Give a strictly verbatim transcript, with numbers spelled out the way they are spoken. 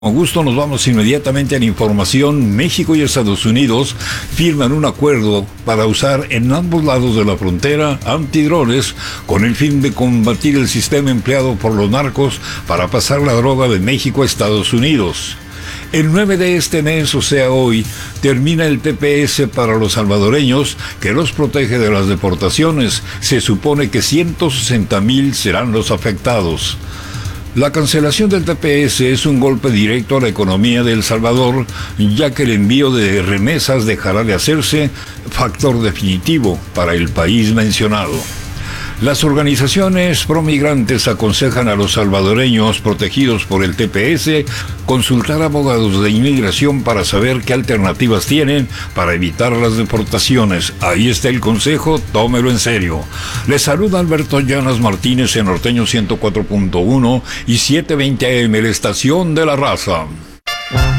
Con gusto nos vamos inmediatamente a la información. México y Estados Unidos firman un acuerdo para usar en ambos lados de la frontera antidrones con el fin de combatir el sistema empleado por los narcos para pasar la droga de México a Estados Unidos. El nueve de este mes, o sea hoy, termina el T P S para los salvadoreños que los protege de las deportaciones. Se supone que ciento sesenta mil serán los afectados. La cancelación del T P S es un golpe directo a la economía de El Salvador, ya que el envío de remesas dejará de hacerse factor definitivo para el país mencionado. Las organizaciones promigrantes aconsejan a los salvadoreños protegidos por el T P S consultar a abogados de inmigración para saber qué alternativas tienen para evitar las deportaciones. Ahí está el consejo, tómelo en serio. Les saluda Alberto Llanas Martínez en Norteño ciento cuatro punto uno y setecientos veinte A M, la estación de la raza.